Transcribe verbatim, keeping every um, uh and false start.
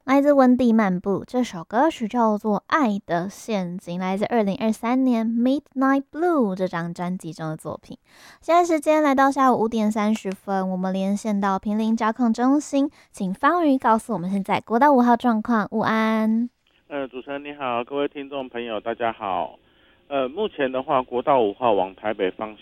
来自温蒂漫步，这首歌曲叫做《爱的陷阱》，来自二零二三年《Midnight Blue》这张专辑中的作品。现在时间来到下午五点三十分，我们连线到坪林交控中心，请方瑜告诉我们现在国道五号状况。午安。 呃，主持人你好，各位听众朋友大家好。呃，目前的话，国道五号往台北方